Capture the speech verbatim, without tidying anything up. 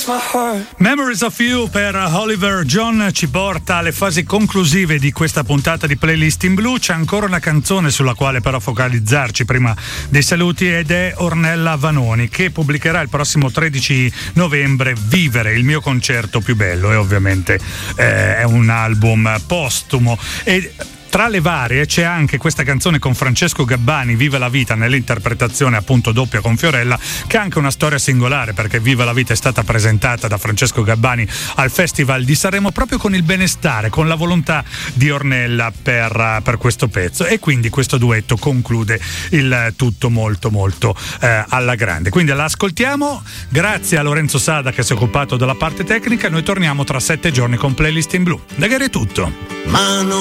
Memories of You per Oliver John ci porta alle fasi conclusive di questa puntata di Playlist in Blu. C'è ancora una canzone sulla quale però focalizzarci prima dei saluti ed è Ornella Vanoni, che pubblicherà il prossimo tredici novembre Vivere, il mio concerto più bello, e ovviamente eh, è un album postumo. E tra le varie c'è anche questa canzone con Francesco Gabbani, Viva la vita, nell'interpretazione appunto doppia con Fiorella, che ha anche una storia singolare, perché Viva la vita è stata presentata da Francesco Gabbani al Festival di Sanremo proprio con il benestare, con la volontà di Ornella per, per questo pezzo, e quindi questo duetto conclude il tutto molto molto eh, alla grande. Quindi la ascoltiamo, grazie a Lorenzo Sada che si è occupato della parte tecnica. Noi torniamo tra sette giorni con Playlist in Blu. Da Gare è tutto. Ma non